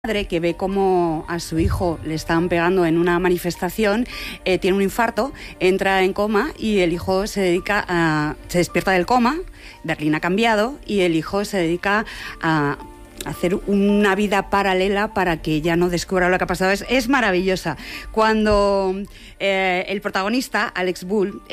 Madre que ve cómo a su hijo le están pegando en una manifestación, tiene un infarto, entra en coma y el hijo se despierta del coma. Berlín ha cambiado y el hijo se dedica a hacer una vida paralela para que ella no descubra lo que ha pasado. Es maravillosa. Cuando el protagonista, Alex Bull,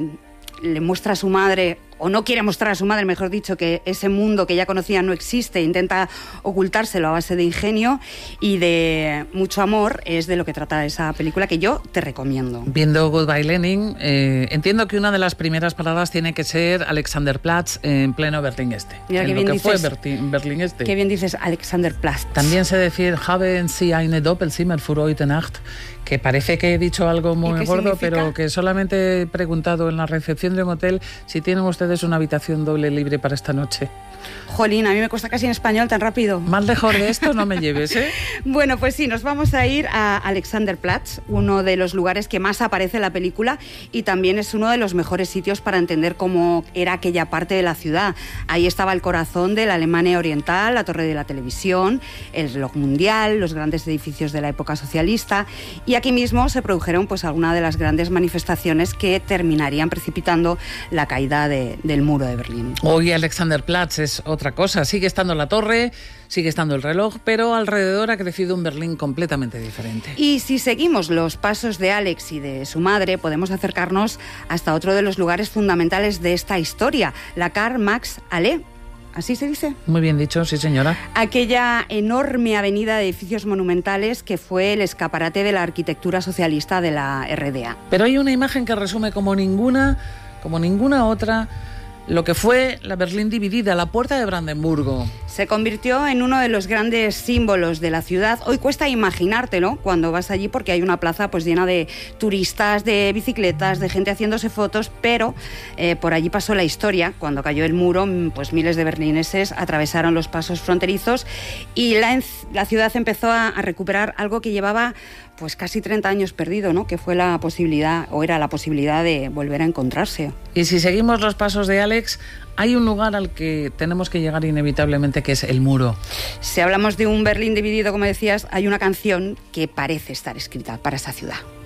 le muestra a su madre, o no quiere mostrar a su madre, mejor dicho, que ese mundo que ella conocía no existe, intenta ocultárselo a base de ingenio y de mucho amor, es de lo que trata esa película que yo te recomiendo. Viendo Goodbye Lenin, entiendo que una de las primeras paradas tiene que ser Alexanderplatz en pleno Berlín Este. Mira, en lo que dices, fue Berlín Este. Qué bien dices Alexanderplatz. También se decir Haben Sie eine Doppelzimmer für heute Nacht, que parece que he dicho algo muy gordo, pero que solamente he preguntado en la recepción de un hotel si tienen ustedes una habitación doble libre para esta noche. Jolín, a mí me cuesta casi en español tan rápido. Más lejos de esto no me lleves, ¿eh? Bueno, pues sí, nos vamos a ir a Alexanderplatz, uno de los lugares que más aparece en la película y también es uno de los mejores sitios para entender cómo era aquella parte de la ciudad. Ahí estaba el corazón de la Alemania Oriental, la torre de la televisión, el reloj mundial, los grandes edificios de la época socialista, y aquí mismo se produjeron pues algunas de las grandes manifestaciones que terminarían precipitando la caída del muro de Berlín. Hoy Alexanderplatz es otra cosa, sigue estando la torre, sigue estando el reloj, pero alrededor ha crecido un Berlín completamente diferente. Y si seguimos los pasos de Alex y de su madre, podemos acercarnos hasta otro de los lugares fundamentales de esta historia, la Karl-Marx-Allee. ¿Así se dice? Muy bien dicho, sí señora. Aquella enorme avenida de edificios monumentales que fue el escaparate de la arquitectura socialista de la RDA. Pero hay una imagen que resume como ninguna otra lo que fue la Berlín dividida, la Puerta de Brandenburgo. Se convirtió en uno de los grandes símbolos de la ciudad. Hoy cuesta imaginártelo cuando vas allí porque hay una plaza pues llena de turistas, de bicicletas, de gente haciéndose fotos, pero por allí pasó la historia. Cuando cayó el muro, pues miles de berlineses atravesaron los pasos fronterizos y la ciudad empezó a recuperar algo que llevaba pues casi 30 años perdido, ¿no? Que fue la posibilidad, o era la posibilidad de volver a encontrarse. Y si seguimos los pasos de Alex, hay un lugar al que tenemos que llegar inevitablemente, que es el muro. Si hablamos de un Berlín dividido, como decías, hay una canción que parece estar escrita para esa ciudad.